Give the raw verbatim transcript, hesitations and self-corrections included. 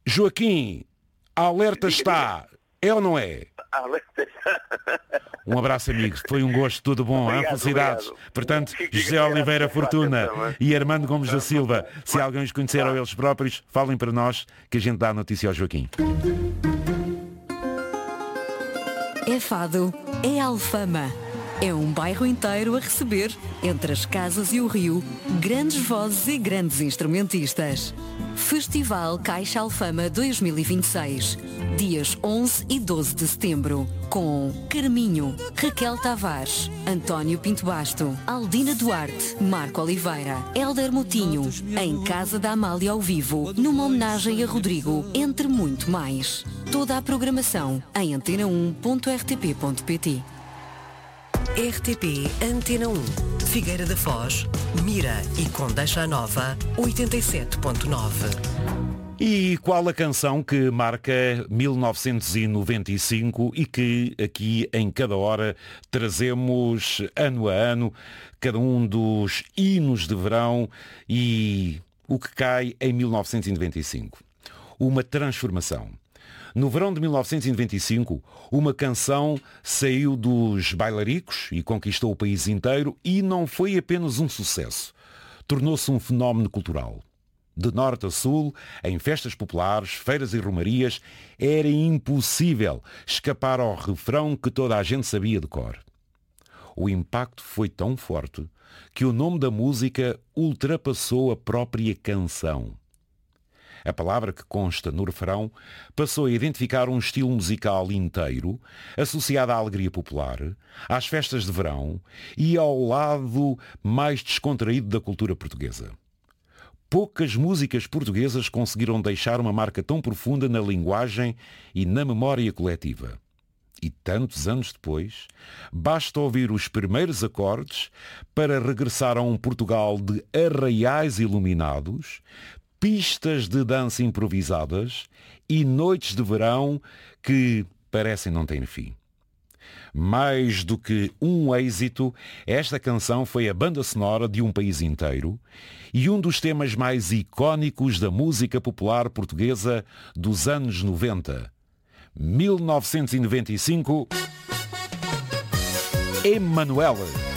Joaquim, a alerta está. É ou não é? A alerta está. Um abraço, amigos. Foi um gosto, tudo bom. Obrigado, hein? Felicidades. obrigado. Portanto, Fique José obrigado Oliveira pela Fortuna atenção, e Armando Gomes da Silva. Se alguém os conhecer ou eles próprios, falem para nós que a gente dá a notícia ao Joaquim. É Fado, é Alfama. É um bairro inteiro a receber, entre as casas e o rio, grandes vozes e grandes instrumentistas. Festival Caixa Alfama dois mil e vinte e seis, dias onze e doze de setembro, com Carminho, Raquel Tavares, António Pinto Basto, Aldina Duarte, Marco Oliveira, Hélder Moutinho, em Casa da Amália ao vivo, numa homenagem a Rodrigo, entre muito mais. Toda a programação em antena um ponto r t p ponto p t. R T P Antena um, Figueira da Foz, Mira e Condeixa Nova, oitenta e sete ponto nove. E qual a canção que marca mil novecentos e noventa e cinco e que aqui em cada hora trazemos ano a ano cada um dos hinos de verão e o que cai em mil novecentos e noventa e cinco? Uma transformação. No verão de mil novecentos e noventa e cinco, uma canção saiu dos bailaricos e conquistou o país inteiro e não foi apenas um sucesso. Tornou-se um fenómeno cultural. De norte a sul, em festas populares, feiras e romarias, era impossível escapar ao refrão que toda a gente sabia de cor. O impacto foi tão forte que o nome da música ultrapassou a própria canção. A palavra que consta no refrão passou a identificar um estilo musical inteiro, associado à alegria popular, às festas de verão e ao lado mais descontraído da cultura portuguesa. Poucas músicas portuguesas conseguiram deixar uma marca tão profunda na linguagem e na memória coletiva. E tantos anos depois, basta ouvir os primeiros acordes para regressar a um Portugal de arraiais iluminados, pistas de dança improvisadas e noites de verão que parecem não ter fim. Mais do que um êxito, esta canção foi a banda sonora de um país inteiro e um dos temas mais icónicos da música popular portuguesa dos anos noventa. mil novecentos e noventa e cinco, Emanuele.